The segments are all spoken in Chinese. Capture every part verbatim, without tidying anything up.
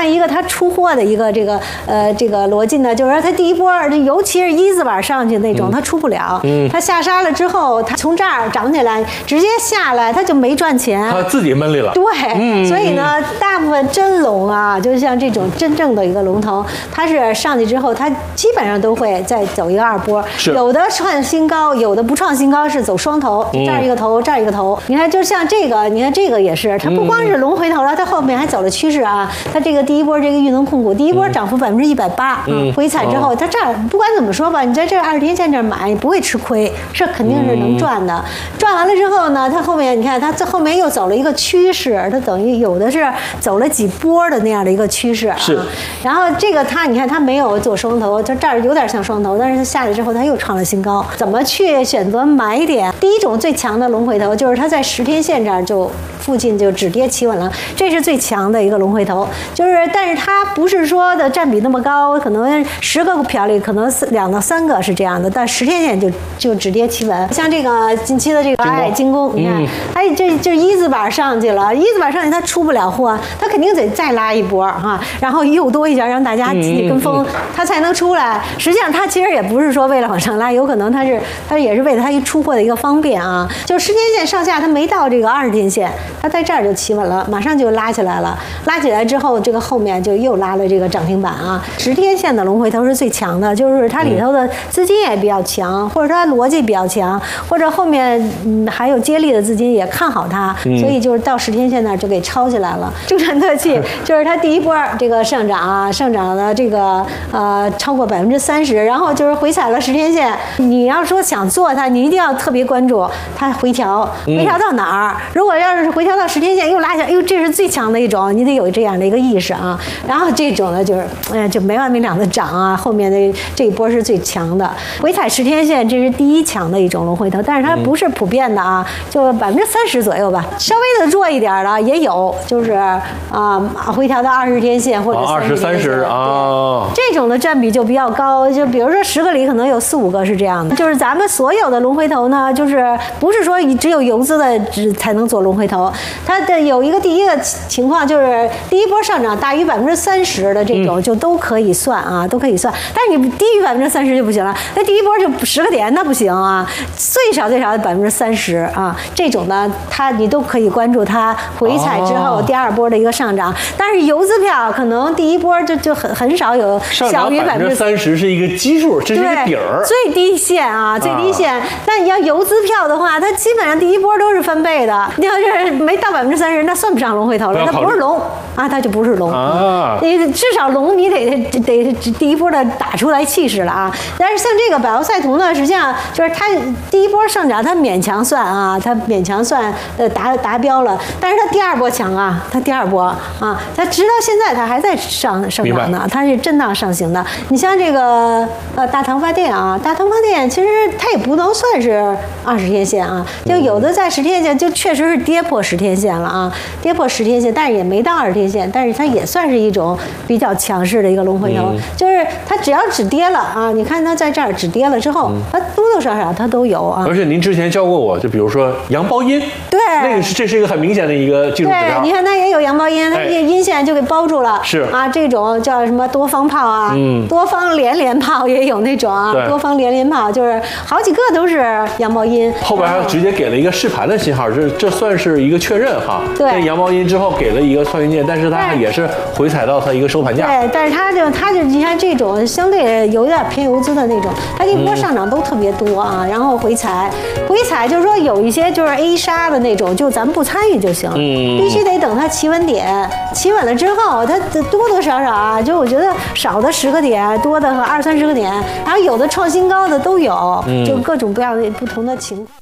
看一个它出货的一个这个呃这个逻辑呢，就是说它第一波，尤其是一字板上去那种，它出不了。嗯，它下杀了之后，它从这儿涨起来，直接下来，它就没赚钱， 它自己闷里了。 对，嗯、所以呢，大部分真龙啊，就像这种真正的一个龙头，它是上去之后，它基本上都会再走一个二波，有的创新高，有的不创新高，是走双头，这儿一个头，这儿一个头。你看，就像这个，你看这个也是，它不光是龙回头了，它后面还走了趋势啊。它这个第一波这个裕能控股，第一波涨幅百分之一百八，嗯，回踩之后，它这儿不管怎么说吧，你在这二十天线这儿买，你不会吃亏，这肯定是能赚的。赚完了之后呢，它后面你看，它这后面又走了一个趋势，它等于有的是走了几波的那样的一个趋势啊。 是。 然后这个它，你看它没有做双头，它这儿有点像双头，但是它下来之后，它又创了新高。怎么去选择买点？第一种最强的龙回头，就是它在十天线这儿就附近就止跌企稳了，这是最强的一个龙回头。就是，但是它不是说的占比那么高，可能十个股票里可能两到三个是这样的，但十天线就就止跌企稳。像这个近期的这个哎精工，你看，哎这这一字板上去了，一字板上去它出不了货，它肯定得再拉一波哈，然后又多一下让大家自己跟风，它才能出来。实际上它其实也不是说为了往上拉，有可能它是它也是为了它一出货的一个方便啊。就十天线上下它没到这个二十天线，它在这儿就企稳了，马上就拉起来了。拉起来之后，这个后面就又拉了这个涨停板啊。十天线的龙回头是最强的，就是它里头的资金也比较强，或者它逻辑比较强，或者后面嗯还有接力的资金也看好它，所以就是到十天线那儿就给抄起来了。中传特气就是它第一波这个上涨啊，上涨了这个呃超过百分之三十，然后就是回踩了十天线。你要说想做它，你一定要特别关注它回调，回调到哪儿？如果要是回调到十天线又拉下，哎呦这是最强的一种，你得有这样的一个意识啊。然后这种呢就是，哎呀就没完没了的涨啊，后面的这一波是最强的，回踩十天线这是第一强的一种龙回头，但是它不是普遍的啊，就百分之三十左右吧，稍微的弱一点的也有，就是啊、呃、回调到二十天线或者二十三十啊， 这种的占比就比较高，就比如说十个里可能有四五个是这样的。就是咱们所有的龙回头呢，就是不是说只有游资的只才能做龙回头，它的有一个第一个情况就是第一波上涨大于百分之三十的这种就都可以算啊，都可以算。但是你低于百分之三十就不行了，那第一波就十个点那不行啊，最少最少百分之三十啊，这种呢它你都可以关注它回踩之后第二波的一个上涨。但是游资票可能第一波就就很很少有小于百分之三十是一个基数，这是一个底儿， 最低线啊，最低线。但你要游资票的话，它基本上第一波都是翻倍的。你要是没到百分之三十，那算不上龙回头了，它不是龙啊，它就不是龙啊。你至少龙你得得第一波的打出来气势了啊。但是像这个百欧赛图呢，实际上就是它第一波上涨，它勉强算啊，它勉强算呃达达标了。但是它第二波强啊，它第二波啊，它直到现在它还在上上涨呢，它是震荡上行的。你像这个呃大唐发电啊，大唐发电其实它也不能算是二十天线啊，就有的在十天线就确实是跌破十天线了啊，跌破十天线，但是也没到二十天线，但是它也算是一种比较强势的一个龙回头，嗯、就是它只要止跌了啊，你看它在这儿止跌了之后，嗯、它多多少少它都有啊。 而且您之前教过我，就比如说阳包阴， 对， 那个是这是一个很明显的一个技术指标。 对，你看它也有阳包阴，它这阴线就给包住了， 是啊，这种叫什么多方炮啊，嗯，多方连连炮也有那种啊，多方连连炮就是好几个都是阳包阴。 后边还直接给了一个试盘的信号，这这算是一个确认哈。 对， 阳包阴之后给了一个穿云箭，但是它也是回踩到它一个收盘价。 对，但是它就它就你看这种相对有点偏游资的那种，它一波上涨都特别多啊，然后回踩，回踩就是说有一些就是 A 杀的那种，就咱们不参与就行，嗯，必须得等它企稳点，企稳了之后，它多多少少啊，就我觉得少的十个点，多的和二三十个点，然后有的创新高的都有，就各种各样的不同的情况。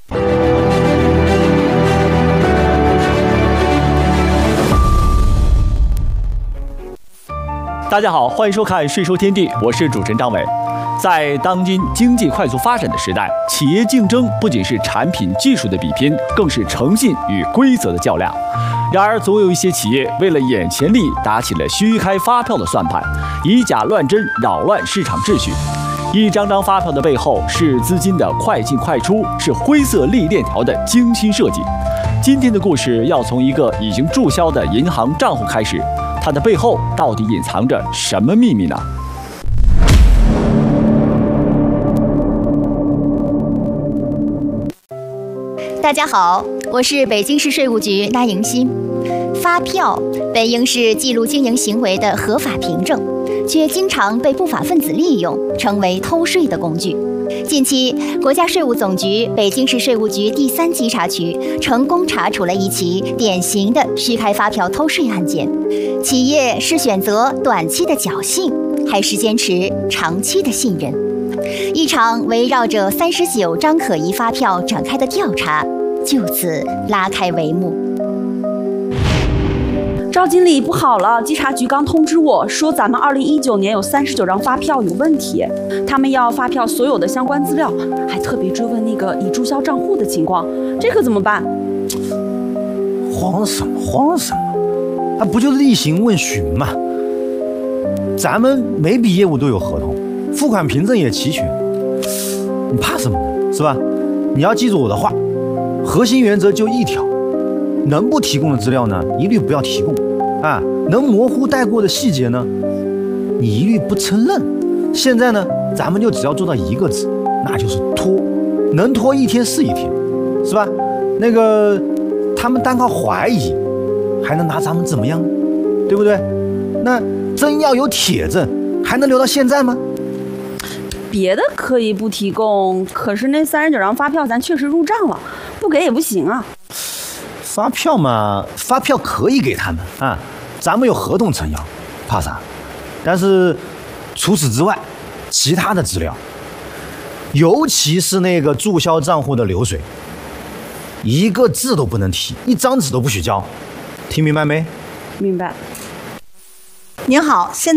大家好，欢迎收看《税收天地》，我是主持人张伟。在当今经济快速发展的时代，企业竞争不仅是产品技术的比拼，更是诚信与规则的较量。然而，总有一些企业为了眼前利，打起了虚开发票的算盘，以假乱真，扰乱市场秩序。一张张发票的背后是资金的快进快出，是灰色利链条的精心设计。今天的故事要从一个已经注销的银行账户开始。 它的背后到底隐藏着什么秘密呢？ 大家好，我是北京市税务局那迎新。发票本应是记录经营行为的合法凭证，却经常被不法分子利用，成为偷税的工具。近期，国家税务总局北京市税务局第三稽查区成功查处了一起典型的虚开发票偷税案件。企业是选择短期的侥幸，还是坚持长期的信任？一场围绕着三十九张可疑发票展开的调查就此拉开帷幕。 赵经理，不好了！稽查局刚通知我说，咱们二零一九年有三十九张发票有问题，他们要发票所有的相关资料，还特别追问那个已注销账户的情况，这可怎么办？ 慌什么慌什么？啊，不就例行问询嘛？咱们每笔业务都有合同，付款凭证也齐全，你怕什么呢？是吧？你要记住我的话，核心原则就一条。能不提供的资料呢，一律不要提供啊！能模糊带过的细节呢，你一律不承认。现在呢，咱们就只要做到一个字，那就是拖，能拖一天是一天，是吧？那个他们单靠怀疑，还能拿咱们怎么样？对不对？那真要有铁证，还能留到现在吗？ 别的可以不提供，可是那三十九张发票咱确实入账了，不给也不行啊。 发票嘛，发票可以给他们啊，咱们有合同撑腰，怕啥？但是除此之外，其他的资料，尤其是那个注销账户的流水，一个字都不能提，一张纸都不许交，听明白没？ 明白。 您好，现